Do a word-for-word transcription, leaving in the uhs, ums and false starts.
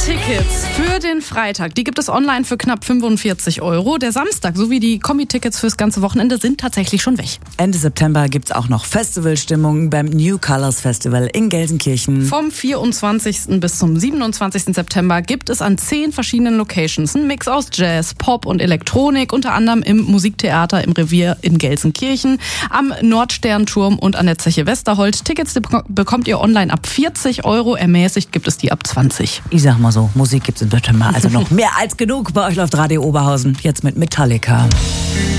Tickets für den Freitag, die gibt es online für knapp fünfundvierzig Euro. Der Samstag sowie die Kombi-Tickets fürs ganze Wochenende sind tatsächlich schon weg. Ende September gibt's auch noch Festivalstimmung beim New Colors Festival in Gelsenkirchen. Vom vierundzwanzigsten bis zum siebenundzwanzigsten September gibt es an zehn verschiedenen Locations einen Mix aus Jazz, Pop und Elektronik, unter anderem im Musiktheater im Revier in Gelsenkirchen, am Nordsternturm und an der Zeche Westerhold. Tickets bekommt ihr online ab vierzig Euro, ermäßigt gibt es die ab zwanzig. Ich sag mal so, Musik gibt's im September, also noch mehr als genug. Bei euch läuft Radio Oberhausen, jetzt mit Metallica.